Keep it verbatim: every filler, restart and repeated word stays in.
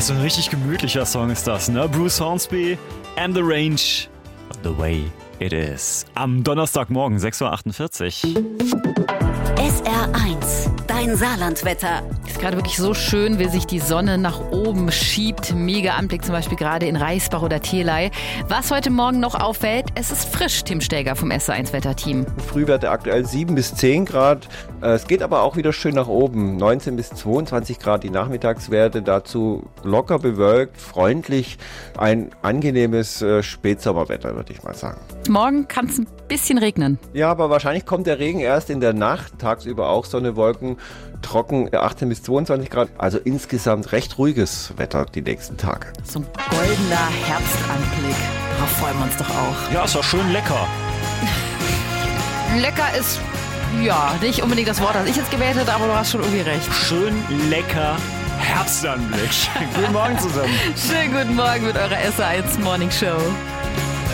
so ein richtig gemütlicher Song ist das, ne? Bruce Hornsby and the Range, The Way It Is. Am Donnerstagmorgen, sechs Uhr achtundvierzig. S R eins, dein Saarlandwetter. Ist gerade wirklich so schön, wie sich die Sonne nach oben schiebt. Mega Anblick zum Beispiel gerade in Reisbach oder Theley. Was heute Morgen noch auffällt, es ist frisch, Tim Stäger vom S R eins Wetterteam. Frühwerte aktuell sieben bis zehn Grad. Es geht aber auch wieder schön nach oben. neunzehn bis zweiundzwanzig Grad die Nachmittagswerte. Dazu locker bewölkt, freundlich. Ein angenehmes Spätsommerwetter, würde ich mal sagen. Morgen kann es ein bisschen regnen. Ja, aber wahrscheinlich kommt der Regen erst in der Nacht. Tagsüber auch Sonne, Wolken, trocken, achtzehn bis zweiundzwanzig Grad. Also insgesamt recht ruhiges Wetter die nächsten Tage. So ein goldener Herbstanblick. Darauf freuen wir uns doch auch. Ja, ist doch schön lecker. Lecker ist, ja, nicht unbedingt das Wort, das ich jetzt gewählt hätte, aber du hast schon irgendwie recht. Schön lecker Herbstanblick. Guten Morgen zusammen. Schönen guten Morgen mit eurer S R eins Morning Show.